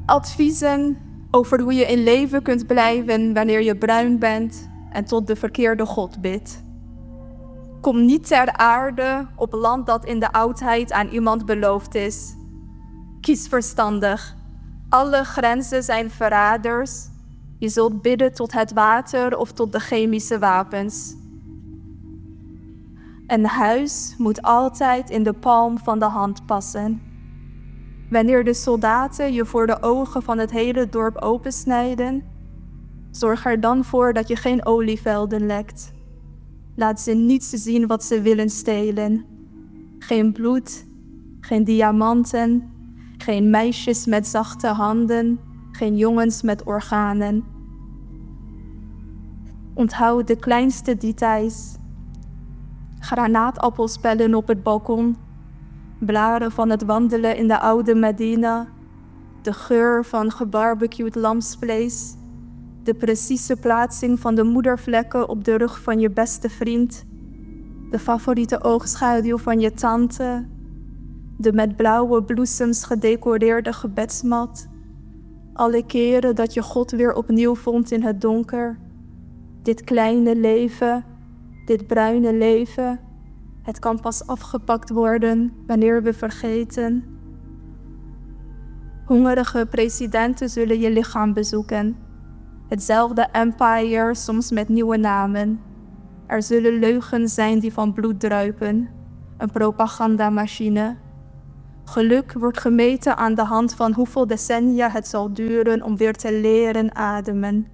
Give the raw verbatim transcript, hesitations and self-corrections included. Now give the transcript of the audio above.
Adviezen over hoe je in leven kunt blijven wanneer je bruin bent en tot de verkeerde God bidt. Kom niet ter aarde op land dat in de oudheid aan iemand beloofd is. Kies verstandig. Alle grenzen zijn verraders. Je zult bidden tot het water of tot de chemische wapens. Een huis moet altijd in de palm van de hand passen. Wanneer de soldaten je voor de ogen van het hele dorp opensnijden, zorg er dan voor dat je geen olievelden lekt. Laat ze niets zien wat ze willen stelen. Geen bloed, geen diamanten, geen meisjes met zachte handen, geen jongens met organen. Onthoud de kleinste details. Granaatappelspellen op het balkon, blaren van het wandelen in de oude Medina, de geur van gebarbecued lamsvlees, de precieze plaatsing van de moedervlekken op de rug van je beste vriend, de favoriete oogschaduw van je tante, de met blauwe bloesems gedecoreerde gebedsmat, alle keren dat je God weer opnieuw vond in het donker. Dit kleine leven, dit bruine leven, het kan pas afgepakt worden wanneer we vergeten. Hongerige presidenten zullen je lichaam bezoeken. Hetzelfde empire, soms met nieuwe namen. Er zullen leugens zijn die van bloed druipen. Een propagandamachine. Geluk wordt gemeten aan de hand van hoeveel decennia het zal duren om weer te leren ademen.